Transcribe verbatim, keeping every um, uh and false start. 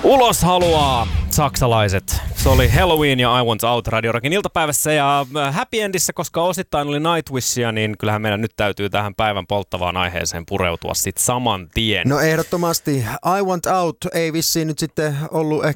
Ulos haluaa saksalaiset. Se oli Halloween ja I Want Out Radio Rockin iltapäivässä ja Happy Endissä, koska osittain oli Nightwishia, niin kyllähän meidän nyt täytyy tähän päivän polttavaan aiheeseen pureutua sit saman tien. No ehdottomasti I Want Out ei vissiin nyt sitten ollut ehkä